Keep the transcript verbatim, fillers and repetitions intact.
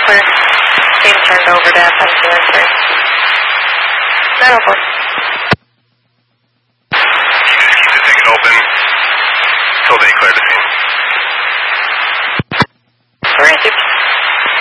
clear. Team turned over to F M two and three. nine oh four.